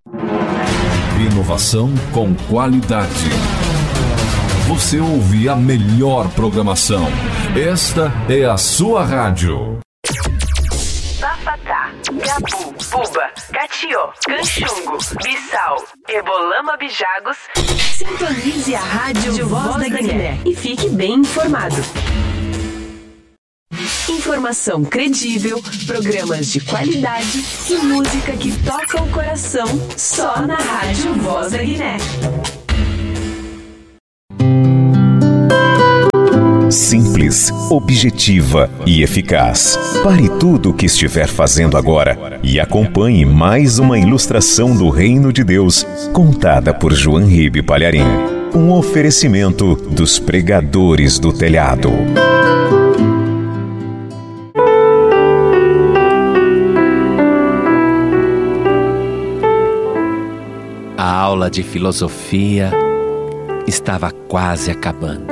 Inovação com qualidade. Você ouve a melhor programação. Esta é a sua rádio. Bafatá, Gabu, Buba, Catió, Canchungo, Bissau, Ebolama, Bijagos. Sintonize a rádio Voz da Guiné e fique bem informado. Informação credível, programas de qualidade e música que toca o coração só na rádio Voz da Guiné. Simples, objetiva e eficaz. Pare tudo o que estiver fazendo agora e acompanhe mais uma ilustração do Reino de Deus, contada por João Ribe Palharim. Um oferecimento dos pregadores do telhado. A aula de filosofia estava quase acabando.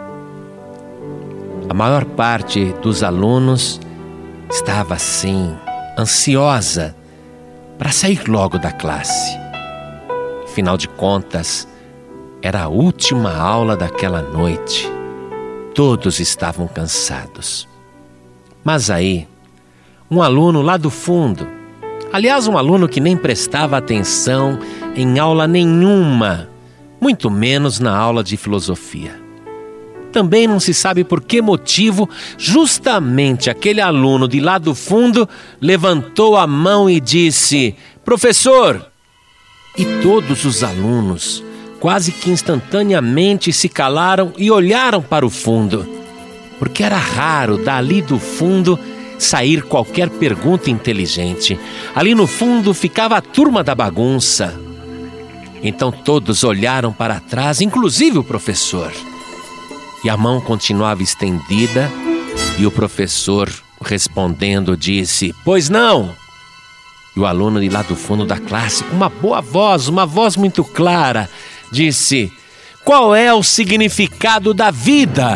A maior parte dos alunos estava assim, ansiosa para sair logo da classe. Afinal de contas, era a última aula daquela noite. Todos estavam cansados. Mas aí, um aluno lá do fundo, aliás, um aluno que nem prestava atenção em aula nenhuma, muito menos na aula de filosofia. Também não se sabe por que motivo, justamente aquele aluno de lá do fundo levantou a mão e disse: "Professor!" E todos os alunos, quase que instantaneamente, se calaram e olharam para o fundo, porque era raro dali do fundo sair qualquer pergunta inteligente. Ali no fundo ficava a turma da bagunça. Então todos olharam para trás, inclusive o professor. E a mão continuava estendida e o professor, respondendo, disse: "Pois não?" E o aluno de lá do fundo da classe, com uma boa voz, uma voz muito clara, disse: "Qual é o significado da vida?"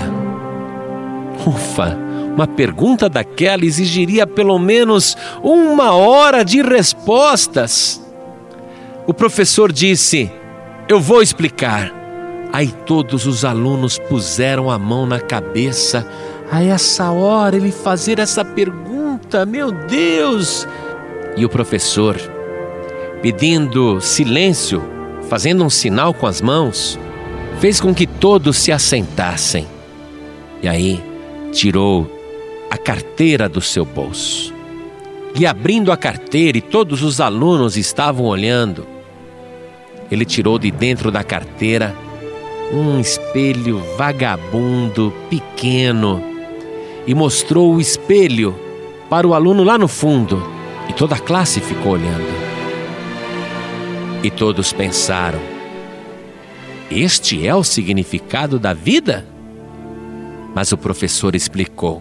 Ufa! Uma pergunta daquela exigiria pelo menos 1 hora de respostas. O professor disse: "Eu vou explicar." Aí todos os alunos puseram a mão na cabeça. A essa hora ele fazer essa pergunta, meu Deus! E o professor, pedindo silêncio, fazendo um sinal com as mãos, fez com que todos se assentassem. E aí tirou a carteira do seu bolso. E abrindo a carteira, e todos os alunos estavam olhando, ele tirou de dentro da carteira um espelho vagabundo, pequeno, e mostrou o espelho para o aluno lá no fundo, e toda a classe ficou olhando. E todos pensaram: este é o significado da vida? Mas o professor explicou: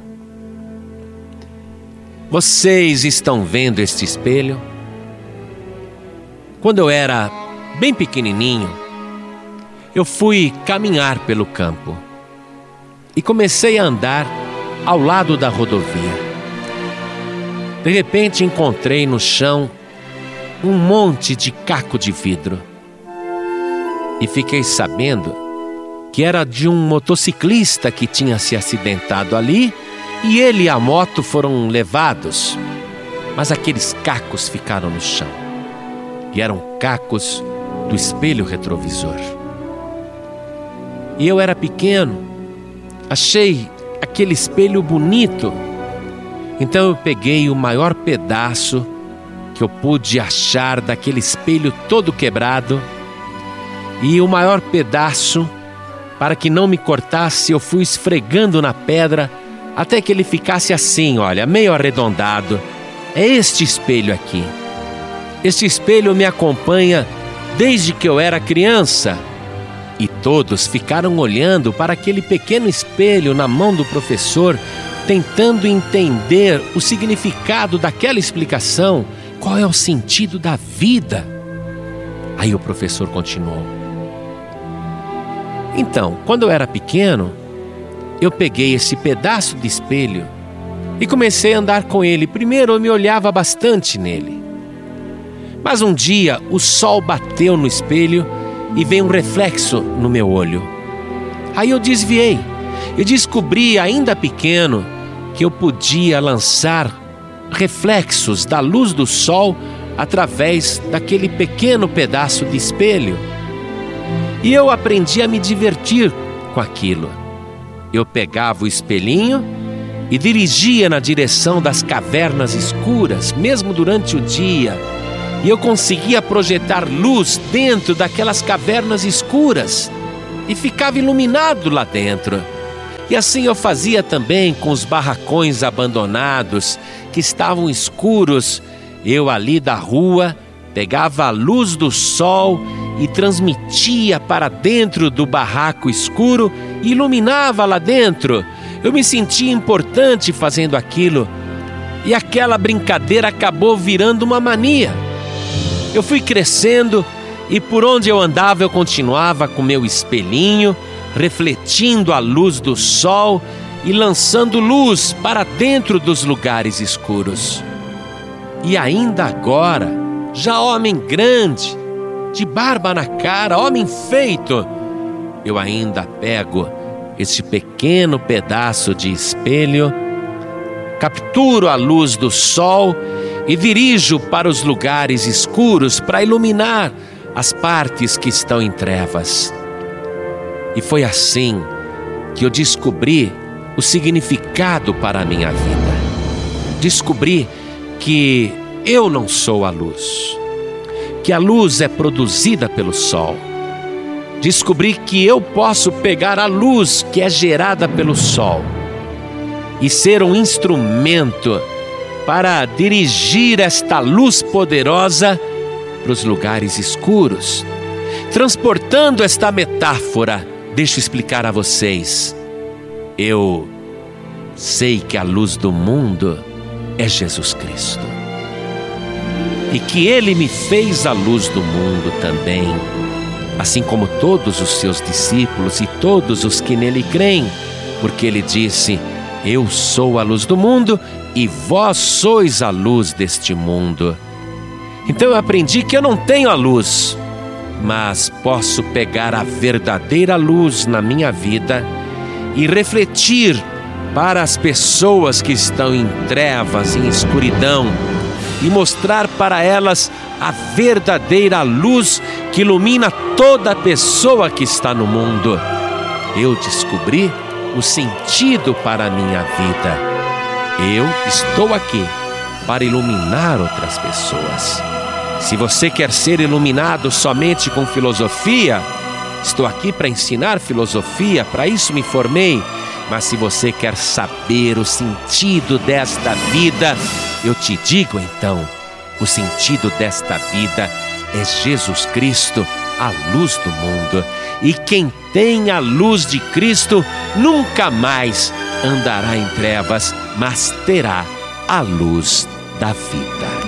vocês estão vendo este espelho? Quando eu era bem pequenininho, eu fui caminhar pelo campo e comecei a andar ao lado da rodovia. De repente encontrei no chão um monte de caco de vidro e fiquei sabendo que era de um motociclista que tinha se acidentado ali e ele e a moto foram levados, mas aqueles cacos ficaram no chão e eram cacos do espelho retrovisor. E eu era pequeno, achei aquele espelho bonito, então eu peguei o maior pedaço que eu pude achar daquele espelho todo quebrado, e o maior pedaço, para que não me cortasse, eu fui esfregando na pedra até que ele ficasse assim, olha, meio arredondado. É este espelho aqui. Este espelho me acompanha desde que eu era criança. E todos ficaram olhando para aquele pequeno espelho na mão do professor, tentando entender o significado daquela explicação. Qual é o sentido da vida? Aí o professor continuou: então, quando eu era pequeno, eu peguei esse pedaço de espelho e comecei a andar com ele. Primeiro eu me olhava bastante nele, Mas um dia o sol bateu no espelho e veio um reflexo no meu olho. Aí eu desviei e descobri, ainda pequeno, que eu podia lançar reflexos da luz do sol através daquele pequeno pedaço de espelho. E eu aprendi a me divertir com aquilo. Eu pegava o espelhinho e dirigia na direção das cavernas escuras, mesmo durante o dia. E eu conseguia projetar luz dentro daquelas cavernas escuras e ficava iluminado lá dentro. E assim eu fazia também com os barracões abandonados que estavam escuros. Eu ali da rua pegava a luz do sol e transmitia para dentro do barraco escuro e iluminava lá dentro. Eu me sentia importante fazendo aquilo e aquela brincadeira acabou virando uma mania. Eu fui crescendo e por onde eu andava eu continuava com meu espelhinho, refletindo a luz do sol e lançando luz para dentro dos lugares escuros. E ainda agora, já homem grande, de barba na cara, homem feito, eu ainda pego esse pequeno pedaço de espelho, capturo a luz do sol e dirijo para os lugares escuros para iluminar as partes que estão em trevas. E foi assim que eu descobri o significado para a minha vida. Descobri que eu não sou a luz, que a luz é produzida pelo sol. Descobri que eu posso pegar a luz que é gerada pelo sol e ser um instrumento para dirigir esta luz poderosa para os lugares escuros. Transportando esta metáfora, deixa eu explicar a vocês. Eu sei que a luz do mundo é Jesus Cristo. E que Ele me fez a luz do mundo também, assim como todos os seus discípulos e todos os que nele creem, porque Ele disse: eu sou a luz do mundo e vós sois a luz deste mundo. Então eu aprendi que eu não tenho a luz, mas posso pegar a verdadeira luz na minha vida e refletir para as pessoas que estão em trevas, em escuridão, e mostrar para elas a verdadeira luz que ilumina toda pessoa que está no mundo. Eu descobri o sentido para a minha vida. Eu estou aqui para iluminar outras pessoas. Se você quer ser iluminado somente com filosofia, estou aqui para ensinar filosofia, para isso me formei. Mas se você quer saber o sentido desta vida, eu te digo então, o sentido desta vida é Jesus Cristo, a luz do mundo. E quem tem a luz de Cristo nunca mais andará em trevas, mas terá a luz da vida.